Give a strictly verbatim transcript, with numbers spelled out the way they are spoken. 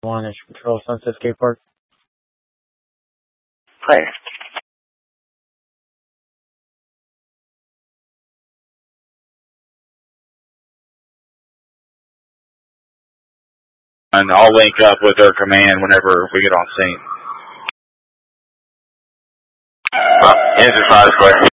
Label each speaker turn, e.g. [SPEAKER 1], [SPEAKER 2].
[SPEAKER 1] One Inch Patrol, Sunset Skate Park.
[SPEAKER 2] Hi. And I'll link up with their command whenever we get on scene.
[SPEAKER 3] Uh, answer five, square.